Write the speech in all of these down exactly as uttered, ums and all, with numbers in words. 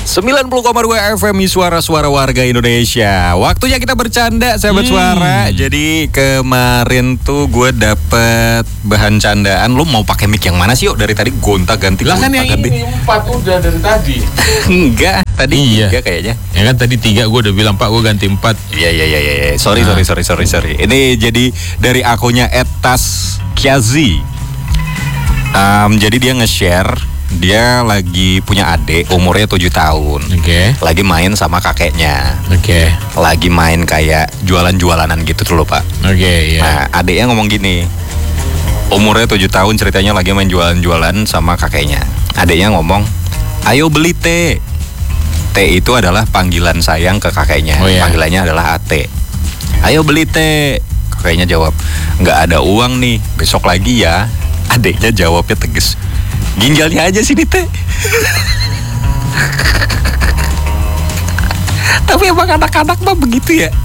sembilan puluh koma dua F M Suara-suara warga Indonesia. Waktunya kita bercanda, sahabat hmm. suara. Jadi kemarin tuh gue dapet bahan candaan. Lu mau pakai mic yang mana sih? Yuk dari tadi gonta-ganti. Lah kan yang ganti. Ini empat udah dari tadi. Enggak, tadi iya. tiga kayaknya. Ya kan tadi tiga, gue udah bilang Pak, gue ganti empat. Iya iya iya iya. Sorry nah. sorry sorry sorry sorry. Ini jadi dari akunnya Etas Kiazi. Um, jadi dia nge-share. Dia lagi punya adik, umurnya tujuh tahun. Oke. Okay. Lagi main sama kakeknya. Oke. Okay. Lagi main kayak jualan-jualanan gitu tuh loh, Pak. Oke, okay, iya. Nah, adiknya ngomong gini. Umurnya tujuh tahun, ceritanya lagi main jualan-jualan sama kakeknya. Adiknya ngomong, "Ayo beli teh." Teh itu adalah panggilan sayang ke kakeknya. Oh, iya. Panggilannya adalah Ate. "Ayo beli teh." Kakeknya jawab, "Nggak ada uang nih, besok lagi ya." Adiknya jawabnya tegas, "Ginjalnya aja sini teh." Tapi emang anak-anak mah begitu ya.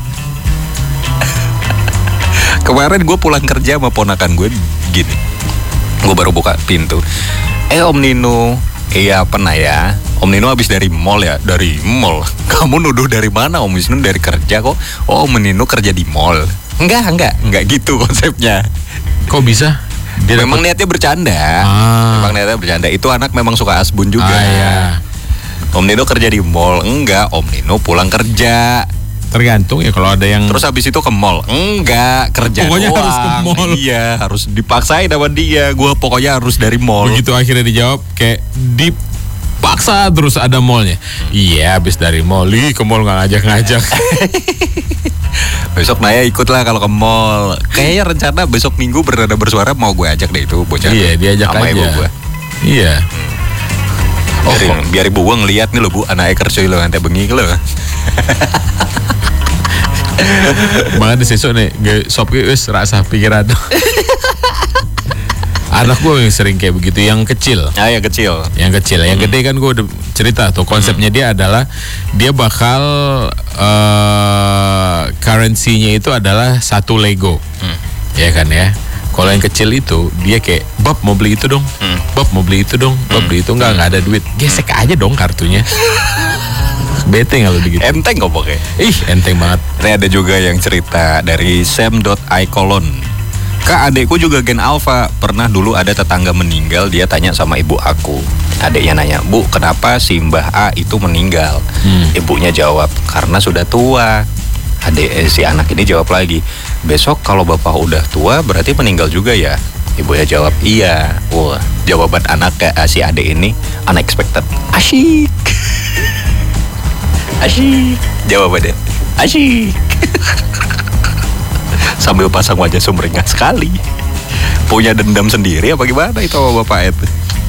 Kemarin gue pulang kerja sama ponakan gue gini. Gue baru buka pintu. Eh Om Nino. Iya pernah ya. Om Nino habis dari mall ya. Dari mall. Kamu nuduh dari mana Om Nino? Dari kerja kok. Oh Om Nino kerja di mall. Enggak, enggak. Enggak gitu konsepnya. Kok bisa? Dia memang dapet... niatnya bercanda. Ah. Memang niatnya bercanda. Itu anak memang suka asbun juga. Ah, iya. Om Nino kerja di mall. Enggak, Om Nino pulang kerja. Tergantung ya kalau ada yang. Terus habis itu ke mall. Enggak, kerja pokoknya doang. Harus ke mall. Iya, harus dipaksain sama dia. Gue pokoknya harus dari mall. Begitu akhirnya dijawab kayak dipaksa terus ada mallnya. Iya, habis dari mall. Ih, ke mall nggak ngajak-ngajak. Besok Naya ikut lah kalau ke mall. Kayaknya rencana besok minggu bernada bersuara mau gue ajak deh itu bocah. Iya, diajak sama aja. Ibu gue. Iya. Oh, biar, biar ibu gue ngeliat nih lo bu, anaknya kerja lo nanti bengi lo. Makanya sesuk nih, sop wis rasa pikiran. Anak gue yang sering kayak begitu, yang kecil. Ah, yang kecil. Yang kecil, yang hmm. gede kan gue udah cerita tuh konsepnya hmm. dia adalah dia bakal uh, currency-nya itu adalah satu Lego, hmm. ya kan ya. Kalau yang kecil itu dia kayak, "Bab mau beli itu dong, hmm. Bab mau beli itu dong, Bab hmm. beli itu nggak nggak ada duit, gesek aja dong kartunya." Bete nggak lo begitu? Enteng kok pokoknya. Ih enteng banget. Ini ada juga yang cerita dari sam.icolon. "Kak, adekku juga gen alpha. Pernah dulu ada tetangga meninggal, dia tanya sama ibu aku. Adeknya nanya, 'Bu, kenapa si Mbah A itu meninggal?' Hmm. Ibunya jawab, 'Karena sudah tua.' Adek eh, si anak ini jawab lagi, 'Besok kalau bapak udah tua berarti meninggal juga ya?' Ibunya jawab, 'Iya.' Wah, jawaban anak ke si adek ini unexpected. Asyik. Asyik. Jawabannya asyik. Sambil pasang wajah sumringah sekali. Punya dendam sendiri apa gimana itu sama bapak itu?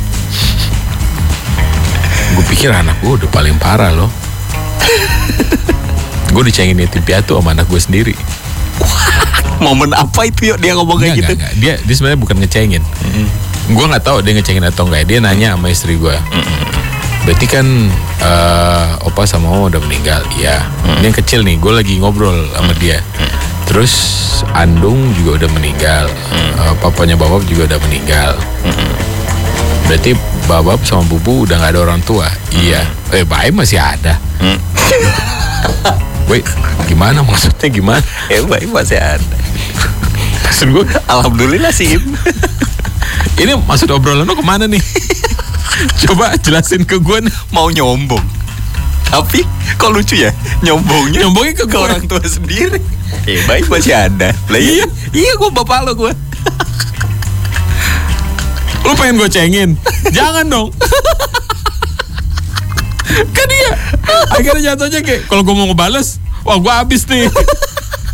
Gue pikir anak gue udah paling parah loh. Gue dicengin yatim piatu sama anak gue sendiri. Momen apa itu yuk dia ngomong kayak gitu? Enggak, enggak. Dia, dia sebenarnya bukan ngecengin. Mm-hmm. Gue nggak tahu dia ngecengin atau enggak. Dia nanya sama istri gue. Mm-hmm. Berarti kan uh, opa sama mama udah meninggal. Iya. Mm-hmm. Ini yang kecil nih. Gue lagi ngobrol sama mm-hmm. dia. Mm-hmm. Terus Andung juga udah meninggal. Mm-hmm. uh, Papanya Babab juga udah meninggal. Mm-hmm. Berarti Babab sama Bubu udah nggak ada orang tua. Mm-hmm. Iya. Eh Baim masih ada. Mm-hmm. Wait, gimana maksudnya gimana? Ya Baim masih ada. Maksud gue, alhamdulillah sih. Ini maksud obrolan lo kemana nih? Coba jelasin ke gue nih. Mau nyombong. Tapi kok lucu ya? Nyombongnya Nyombongnya ke, ke orang tua sendiri. Eh Baim masih ada. Lah iya, iya gue bapak lo gue. Lo pengen gue cengin? Jangan dong. Kan dia akhirnya jatuhnya kayak kalau gue mau ngebales, wah gue habis nih.